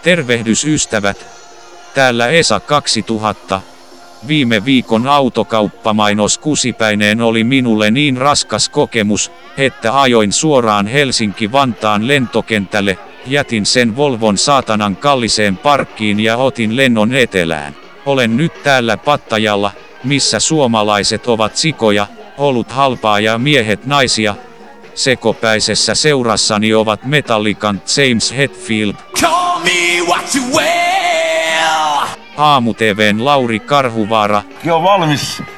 Tervehdys ystävät. Täällä Esa 2000. Viime viikon autokauppamainos kusipäineen oli minulle niin raskas kokemus, että ajoin suoraan Helsinki-Vantaan lentokentälle, jätin sen Volvon saatanan kalliseen parkkiin ja otin lennon etelään. Olen nyt täällä Pattajalla, missä suomalaiset ovat sikoja, olut halpaa ja miehet naisia. Sekopäisessä seurassani ovat Metallican James Hetfield, Aamu TV:n Lauri Karhuvaara, Valmis.